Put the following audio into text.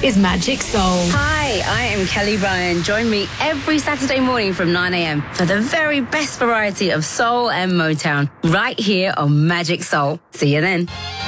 is Magic Soul. Hi, I am Kelly Bryan. Join me every Saturday morning from 9 a.m. for the very best variety of soul and Motown right here on Magic Soul. See you then.